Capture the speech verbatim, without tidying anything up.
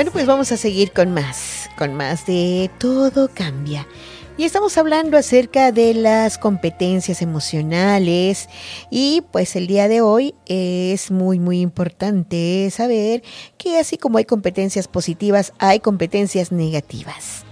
Bueno, pues vamos a seguir con más, con más de Todo Cambia. Y estamos hablando acerca de las competencias emocionales y pues el día de hoy es muy muy importante saber que así como hay competencias positivas, hay competencias negativas.